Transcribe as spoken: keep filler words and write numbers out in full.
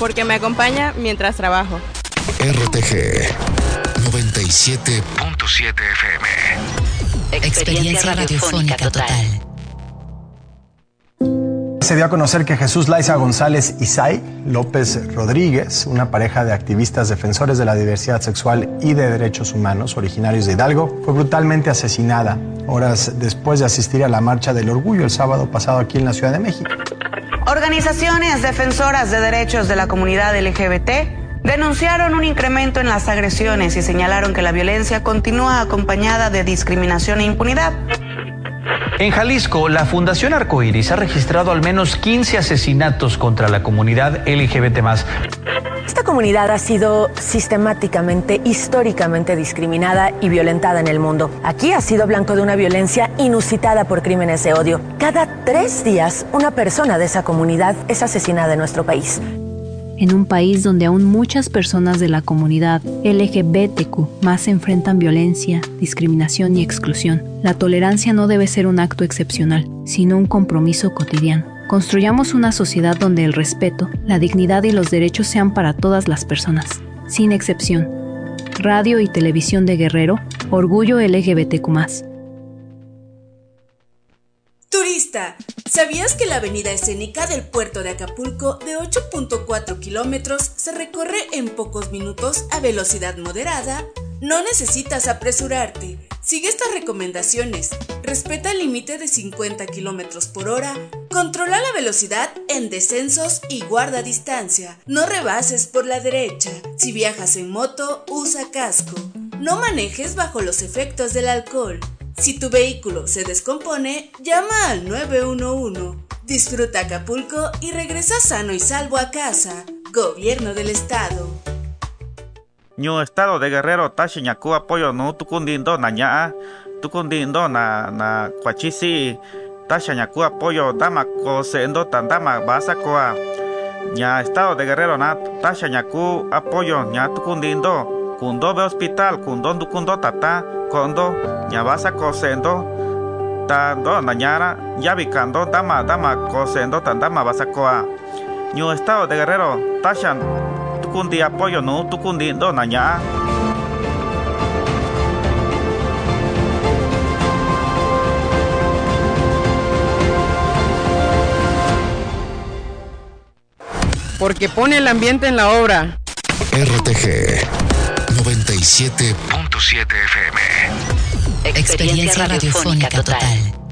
porque me acompaña mientras trabajo. R T G noventa y siete punto siete F M. Experiencia radiofónica total. Se dio a conocer que Jesús Laiza González y Say López Rodríguez, una pareja de activistas defensores de la diversidad sexual y de derechos humanos originarios de Hidalgo, fue brutalmente asesinada horas después de asistir a la Marcha del Orgullo el sábado pasado aquí en la Ciudad de México. Organizaciones defensoras de derechos de la comunidad L G B T denunciaron un incremento en las agresiones y señalaron que la violencia continúa acompañada de discriminación e impunidad. En Jalisco, la Fundación Arcoíris ha registrado al menos quince asesinatos contra la comunidad L G B T más. Esta comunidad ha sido sistemáticamente, históricamente discriminada y violentada en el mundo. Aquí ha sido blanco de una violencia inusitada por crímenes de odio. Cada tres días, una persona de esa comunidad es asesinada en nuestro país. En un país donde aún muchas personas de la comunidad L G B T Q más enfrentan violencia, discriminación y exclusión, la tolerancia no debe ser un acto excepcional, sino un compromiso cotidiano. Construyamos una sociedad donde el respeto, la dignidad y los derechos sean para todas las personas, sin excepción. Radio y Televisión de Guerrero, Orgullo L G B T Q más. Turista, ¿sabías que la avenida escénica del puerto de Acapulco de ocho punto cuatro kilómetros se recorre en pocos minutos a velocidad moderada? No necesitas apresurarte. Sigue estas recomendaciones. Respeta el límite de cincuenta kilómetros por hora. Controla la velocidad en descensos y guarda distancia. No rebases por la derecha. Si viajas en moto, usa casco. No manejes bajo los efectos del alcohol. Si tu vehículo se descompone, llama al nueve uno uno. Disfruta Acapulco y regresa sano y salvo a casa. Gobierno del Estado. Ñu Estado de Guerrero tashi ñaku apoyo no tukundindo na ñaa tukundindo na na kwachisi tasha ñaku apoyo dama ko sendo tandama basa koa ña Estado de Guerrero na tasha ñaku apoyo ña tukundindo kundo be hospital kundo dukundo tata kondo ña basa ko sendo tando na ñara yabikando dama dama ko sendo tandama basa koa Ñu Estado de Guerrero tasha tukundi apoyo no tukundindo na ñaa. Porque pone el ambiente en la obra. R T G noventa y siete punto siete F M. Experiencia radiofónica total.